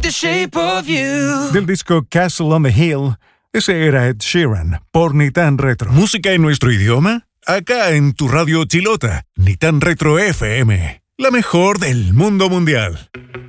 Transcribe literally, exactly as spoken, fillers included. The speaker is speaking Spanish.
the shape of you. Del disco Castle on the Hill, ese era Ed Sheeran, por Ni Tan Retro. ¿Música en nuestro idioma? Acá en tu radio Chilota, Ni Tan Retro F M, la mejor del mundo mundial.